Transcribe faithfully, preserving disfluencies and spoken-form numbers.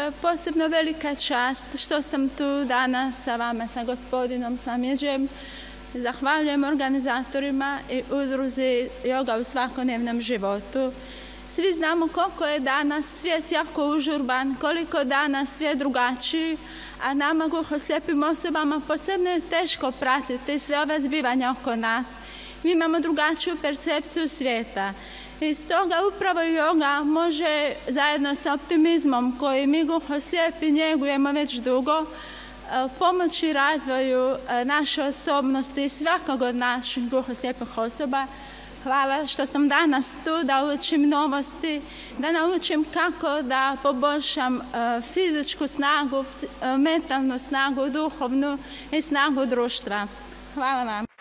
posebno velika čast što sam tu danas sa vama, sa gospodinom Samidžijem. Zahvaljujem organizatorima i udruzi Yoga u svakodnevnom životu. Svi znamo koliko je danas svijet jako užurban, koliko je danas svijet drugačiji, a nama gluhoslijepim osobama posebno je teško pratiti sve ove zbivanja oko nas. Mi imamo drugačiju percepciju svijeta. I stoga upravo yoga može zajedno sa optimizmom koji mi gluhoslijepi njegujemo već dugo pomoći razvoju naše osobnosti i svakog od naših gluhoslijepih osoba. Hvala što sam danas tu da učim novosti, da naučim kako da poboljšam fizičku snagu, mentalnu snagu, duhovnu i snagu društva. Hvala vam.